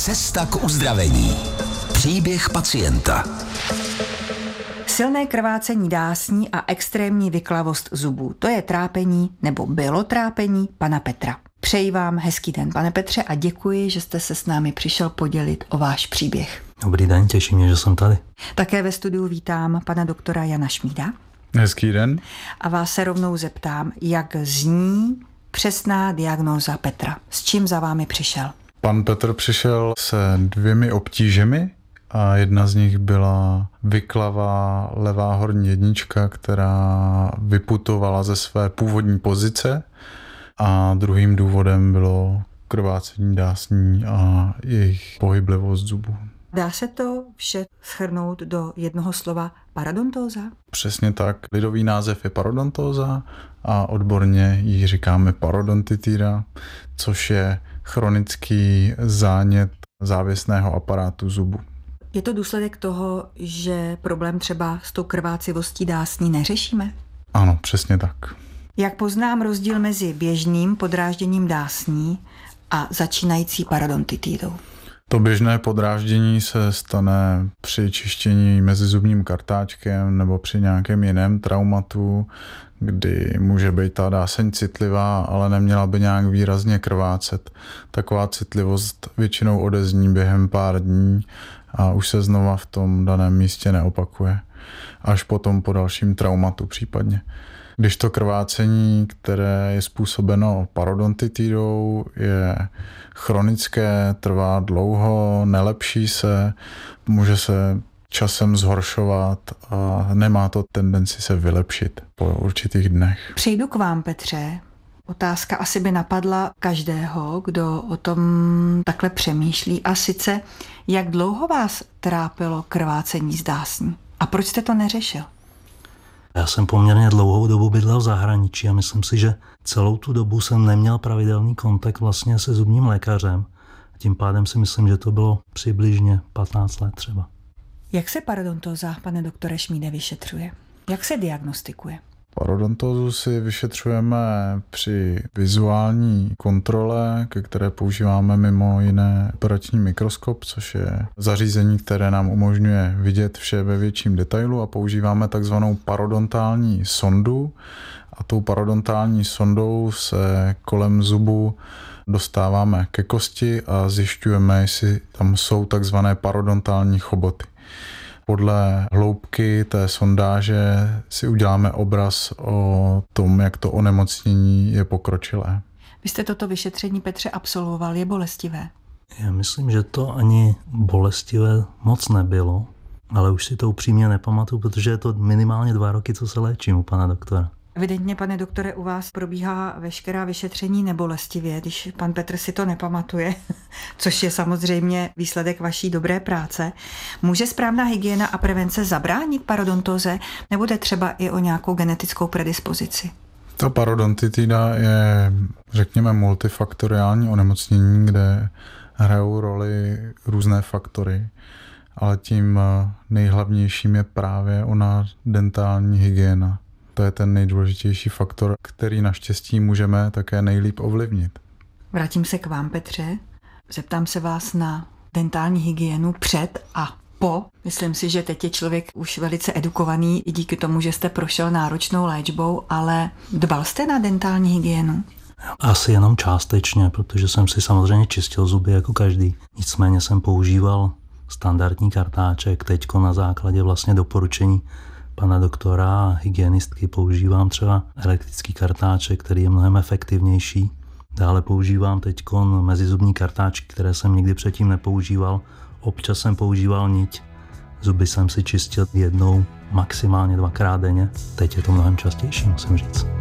Cesta k uzdravení. Příběh pacienta. Silné krvácení dásní a extrémní vyklavost zubů. To je trápení, nebo bylo trápení pana Petra. Přeji vám hezký den, pane Petře, a děkuji, že jste se s námi přišel podělit o váš příběh. Dobrý den, těší mě, že jsem tady. Také ve studiu vítám pana doktora Jana Šmída. Hezký den. A vás se rovnou zeptám, jak zní přesná diagnóza Petra. S čím za vámi přišel? Pan Petr přišel se 2 obtížemi a jedna z nich byla vyklavá levá horní jednička, která vyputovala ze své původní pozice, a druhým důvodem bylo krvácení dásní a jejich pohyblivost zubů. Dá se to vše shrnout do jednoho slova parodontóza? Přesně tak. Lidový název je parodontóza a odborně ji říkáme parodontitida, což je chronický zánět závěsného aparátu zubu. Je to důsledek toho, že problém třeba s tou krvácivostí dásní neřešíme? Ano, přesně tak. Jak poznám rozdíl mezi běžným podrážděním dásní a začínající parodontitidou? To běžné podráždění se stane při čištění mezizubním kartáčkem nebo při nějakém jiném traumatu, kdy může být ta dáseň citlivá, ale neměla by nějak výrazně krvácet. Taková citlivost většinou odezní během pár dní a už se znova v tom daném místě neopakuje. Až potom po dalším traumatu případně. Když to krvácení, které je způsobeno parodontitidou, je chronické, trvá dlouho, nelepší se, může se časem zhoršovat a nemá to tendenci se vylepšit po určitých dnech. Přejdu k vám, Petře. Otázka asi by napadla každého, kdo o tom takhle přemýšlí, a sice, jak dlouho vás trápilo krvácení z dásní a proč jste to neřešil? Já jsem poměrně dlouhou dobu bydlel v zahraničí a myslím si, že celou tu dobu jsem neměl pravidelný kontakt vlastně se zubním lékařem. Tím pádem si myslím, že to bylo přibližně 15 let třeba. Jak se parodontóza, pane doktore Šmíde, vyšetřuje? Jak se diagnostikuje? Parodontózu si vyšetřujeme při vizuální kontrole, ke které používáme mimo jiné operační mikroskop, což je zařízení, které nám umožňuje vidět vše ve větším detailu, a používáme takzvanou parodontální sondu. A tou parodontální sondou se kolem zubu dostáváme ke kosti a zjišťujeme, jestli tam jsou takzvané parodontální choboty. Podle hloubky té sondáže si uděláme obraz o tom, jak to onemocnění je pokročilé. Vy jste toto vyšetření, Petře, absolvoval. Je bolestivé? Já myslím, že to ani bolestivé moc nebylo, ale už si to upřímně nepamatuju, protože je to minimálně 2 roky, co se léčím u pana doktora. Evidentně, pane doktore, u vás probíhá veškerá vyšetření nebolestivě, když pan Petr si to nepamatuje, což je samozřejmě výsledek vaší dobré práce. Může správná hygiena a prevence zabránit parodontóze, nebo jde třeba i o nějakou genetickou predispozici? Ta parodontitida je, řekněme, multifaktoriální onemocnění, kde hrajou roli různé faktory, ale tím nejhlavnějším je právě ona dentální hygiena. To je ten nejdůležitější faktor, který naštěstí můžeme také nejlíp ovlivnit. Vrátím se k vám, Petře. Zeptám se vás na dentální hygienu před a po. Myslím si, že teď je člověk už velice edukovaný i díky tomu, že jste prošel náročnou léčbou, ale dbal jste na dentální hygienu? Asi jenom částečně, protože jsem si samozřejmě čistil zuby jako každý. Nicméně jsem používal standardní kartáček. Teďko na základě vlastně doporučení pana doktora a hygienistky používám třeba elektrický kartáček, který je mnohem efektivnější. Dále používám teďkon mezizubní kartáčky, které jsem nikdy předtím nepoužíval. Občas jsem používal niť. Zuby jsem si čistil 1, maximálně 2krát denně. Teď je to mnohem častější, musím říct.